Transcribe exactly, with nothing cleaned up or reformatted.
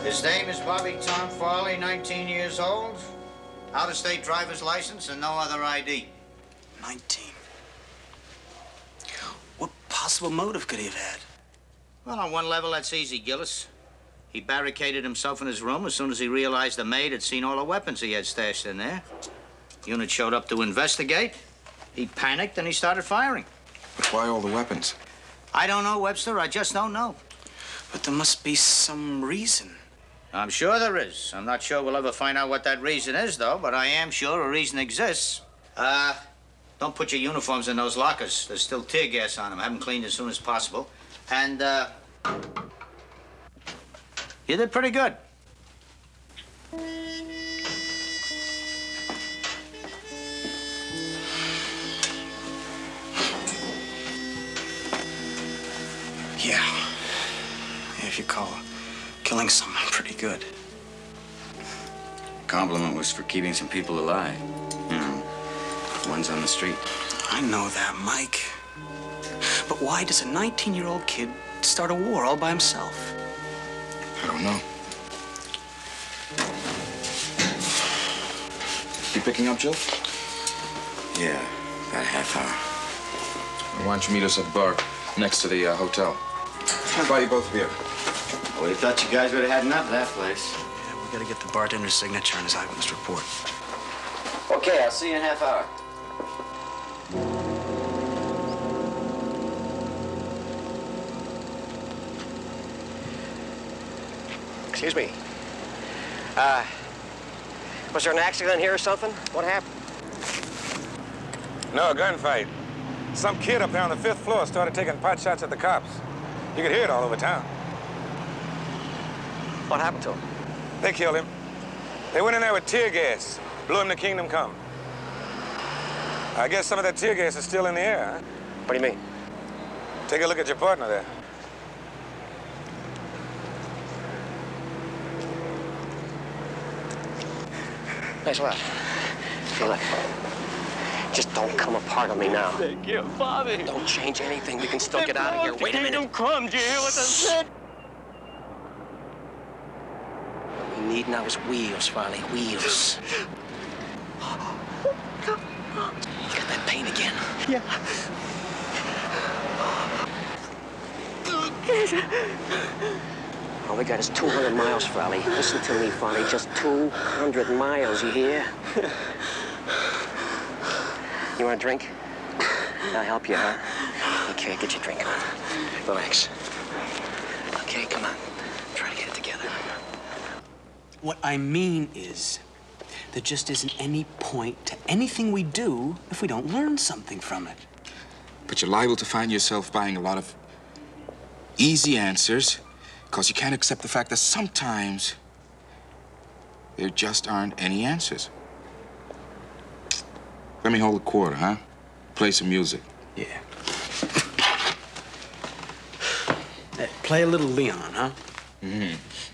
His name is Bobby Tom Farley, nineteen years old. Out-of-state driver's license and no other I D. nineteen. What possible motive could he have had? Well, on one level, that's easy, Gillis. He barricaded himself in his room as soon as he realized the maid had seen all the weapons he had stashed in there. Unit showed up to investigate. He panicked and he started firing. But why all the weapons? I don't know, Webster. I just don't know. But there must be some reason. I'm sure there is. I'm not sure we'll ever find out what that reason is, though, but I am sure a reason exists. Uh, don't put your uniforms in those lockers. There's still tear gas on them. Have them cleaned as soon as possible. And, uh, you did pretty good. Yeah. If you call killing someone pretty good. Compliment was for keeping some people alive. You know, ones on the street. I know that, Mike. But why does a nineteen-year-old kid start a war all by himself? I don't know. You picking up, Jill? Yeah, about a half hour. Why don't you meet us at the bar next to the uh, hotel? I'll buy you both beer. Well, we thought you guys would have had enough of that place. Yeah, we gotta get the bartender's signature on his eyewitness report. Okay, I'll see you in a half hour. Excuse me. Uh, was there an accident here or something? What happened? No, a gunfight. Some kid up there on the fifth floor started taking pot shots at the cops. You could hear it all over town. What happened to him? They killed him. They went in there with tear gas, blew him to kingdom come. I guess some of that tear gas is still in the air, huh? What do you mean? Take a look at your partner there. Thanks a lot. Hey, look. Just don't come apart on me now. Thank you, Bobby. Don't change anything. We can still get out of here. Wait a minute. Kingdom come, do you hear what I said? What we need now is wheels, Farley. Wheels. You got that pain again? Yeah. All we got is two hundred miles, Farley. Listen to me, Farley. Just two hundred miles, you hear? You want a drink? I'll help you, huh? Okay, get your drink on. Relax. Okay, come on. Try to get it together. What I mean is, there just isn't any point to anything we do if we don't learn something from it. But you're liable to find yourself buying a lot of easy answers because you can't accept the fact that sometimes there just aren't any answers. Let me hold a quarter, huh? Play some music. Yeah. Hey, play a little Leon, huh? Mm-hmm.